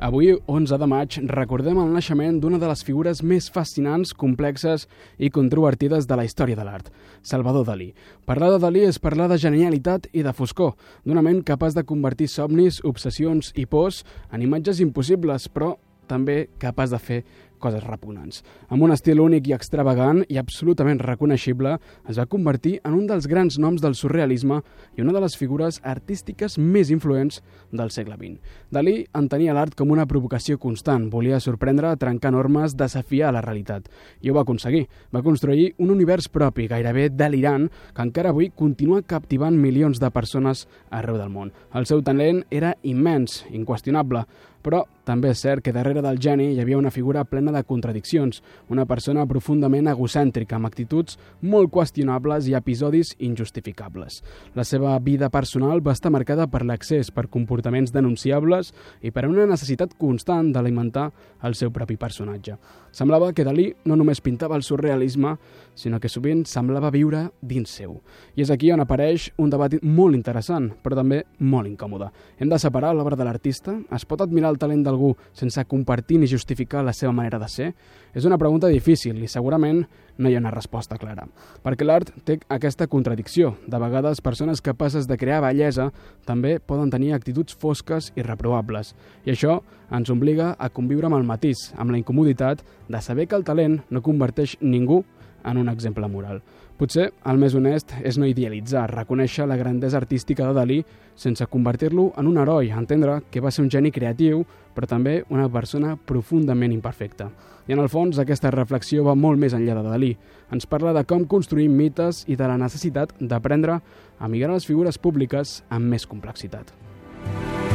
Avui, 11 de maig, recordem el naixement d'una de les figures més fascinants, complexes i controvertides de la història de l'art, Salvador Dalí. Parlar de Dalí és parlar de genialitat i de foscor, d'una ment capaç de convertir somnis, obsessions i pors en imatges impossibles, però també capaç de fer coses repugnants. Amb un estil únic i extravagant i absolutament reconeixible, es va convertir en un dels grans noms del surrealisme i una de les figures artístiques més influents del segle XX. Dalí entenia l'art com una provocació constant, volia sorprendre, trencar normes, desafiar la realitat. I ho va aconseguir. Va construir un univers propi, gairebé delirant, que encara avui continua captivant milions de persones arreu del món. El seu talent era immens, inqüestionable, però també és cert que darrere del geni hi havia una figura plena de contradiccions, una persona profundament egocèntrica, amb actituds molt qüestionables i episodis injustificables. La seva vida personal va estar marcada per l'accés, per comportaments denunciables i per una necessitat constant d'alimentar el seu propi personatge. Semblava que Dalí no només pintava el surrealisme, sinó que sovint semblava viure dins seu. I és aquí on apareix un debat molt interessant, però també molt incòmode. Hem de separar l'obra de l'artista? Es pot admirar el talent d'algú sense compartir ni justificar la seva manera de ser? És una pregunta difícil i segurament no hi ha una resposta clara. Perquè l'art té aquesta contradicció. De vegades, persones capaces de crear bellesa també poden tenir actituds fosques i reprovables. I això ens obliga a conviure amb el matís, amb la incomoditat de saber que el talent no converteix ningú en un exemple moral. Potser el més honest és no idealitzar, reconèixer la grandesa artística de Dalí sense convertir-lo en un heroi, entendre que va ser un geni creatiu, però també una persona profundament imperfecta. I en el fons aquesta reflexió va molt més enllà de Dalí. Ens parla de com construir mites i de la necessitat d'aprendre a migrar les figures públiques amb més complexitat.